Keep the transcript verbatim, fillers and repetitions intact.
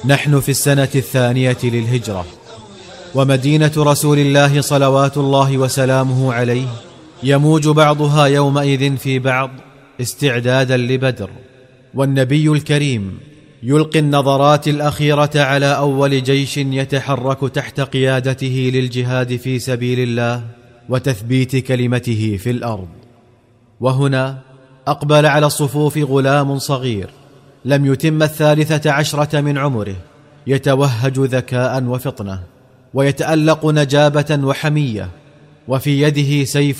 نحن في السنة الثانية للهجرة، ومدينة رسول الله صلوات الله وسلامه عليه يموج بعضها يومئذ في بعض استعدادا لبدر، والنبي الكريم يلقي النظرات الأخيرة على أول جيش يتحرك تحت قيادته للجهاد في سبيل الله وتثبيت كلمته في الأرض. وهنا أقبل على الصفوف غلام صغير لم يتم الثالثة عشرة من عمره، يتوهج ذكاء وفطنة، ويتألق نجابة وحمية، وفي يده سيف